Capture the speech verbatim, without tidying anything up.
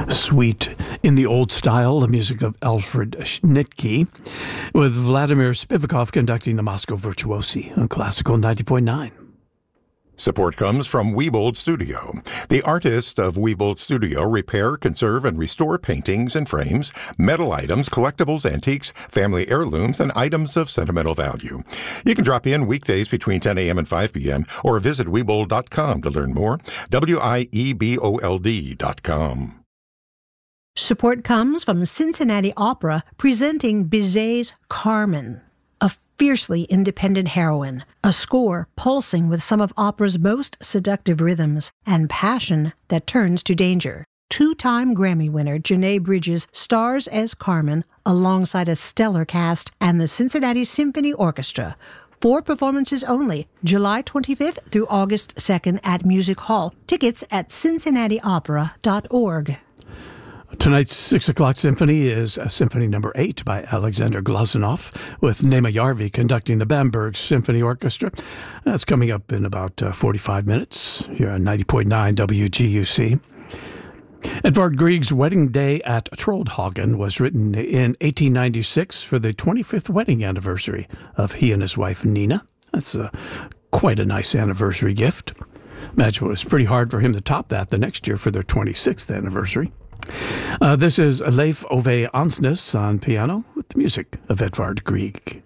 Suite in the Old Style, the music of Alfred Schnittke, with Vladimir Spivakov conducting the Moscow Virtuosi on Classical ninety point nine. Support comes from Wiebold Studio. The artists of Wiebold Studio repair, conserve, and restore paintings and frames, metal items, collectibles, antiques, family heirlooms, and items of sentimental value. You can drop in weekdays between ten a.m. and five p.m. or visit Wiebold dot com to learn more. W I E B O L D dot com. Support comes from Cincinnati Opera presenting Bizet's Carmen, a fiercely independent heroine, a score pulsing with some of opera's most seductive rhythms and passion that turns to danger. Two-time Grammy winner Janae Bridges stars as Carmen alongside a stellar cast and the Cincinnati Symphony Orchestra. Four performances only, July twenty-fifth through August second at Music Hall. Tickets at cincinnati opera dot org. Tonight's six o'clock symphony is Symphony Number eight by Alexander Glazunov, with Nema Yarvi conducting the Bamberg Symphony Orchestra. That's coming up in about uh, forty-five minutes here on ninety point nine W G U C. Edvard Grieg's Wedding Day at Troldhagen was written in eighteen ninety-six for the twenty-fifth wedding anniversary of he and his wife Nina. That's a, quite a nice anniversary gift. Imagine it was pretty hard for him to top that the next year for their twenty-sixth anniversary. Uh, this is Leif Ove Ansnes on piano with the music of Edvard Grieg.